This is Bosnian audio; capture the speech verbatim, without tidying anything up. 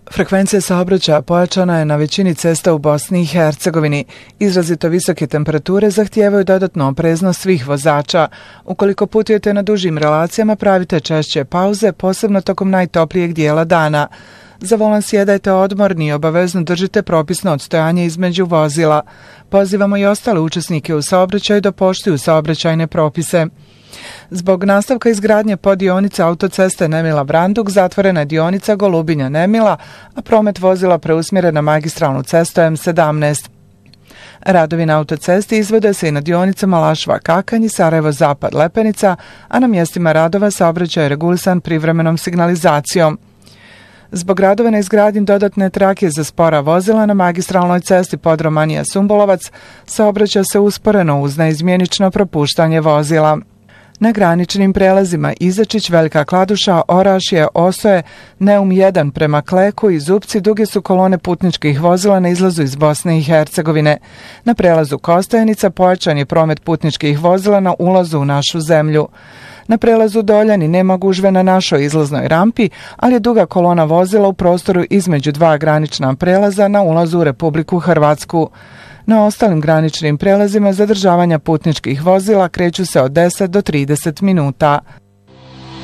Frekvencija saobraćaja pojačana je na većini cesta u Bosni i Hercegovini. Izrazito visoke temperature zahtijevaju dodatnu opreznost svih vozača. Ukoliko putujete na dužim relacijama, pravite češće pauze, posebno tokom najtoplijeg dijela dana. Za volan sjedajte odmorni i obavezno držite propisno odstojanje između vozila. Pozivamo i ostale učesnike u saobraćaju da poštuju saobraćajne propise. Zbog nastavka izgradnje poddionice autoceste Nemila-Branduk zatvorena je dionica Golubinja-Nemila, a promet vozila preusmjeren na magistralnu cestu M sedamnaest. Radovi na autocesti izvode se i na dionicama Lašva-Kakanj i Sarajevo-Zapad-Lepenica, a na mjestima radova saobraćaj je regulisan privremenom signalizacijom. Zbog radova na izgradnji dodatne trake za spora vozila na magistralnoj cesti Podromanija-Sumbolovac saobraća se usporeno uz neizmjenično propuštanje vozila. Na graničnim prelazima Izačić, Velika Kladuša, Orašje, Osoje, Neum jedan prema Kleku i Zupci duge su kolone putničkih vozila na izlazu iz Bosne i Hercegovine. Na prelazu Kostajenica pojačan je promet putničkih vozila na ulazu u našu zemlju. Na prelazu Doljani nema gužve na našoj izlaznoj rampi, ali je duga kolona vozila u prostoru između dva granična prelaza na ulazu u Republiku Hrvatsku. Na ostalim graničnim prelazima zadržavanja putničkih vozila kreću se od deset do trideset minuta.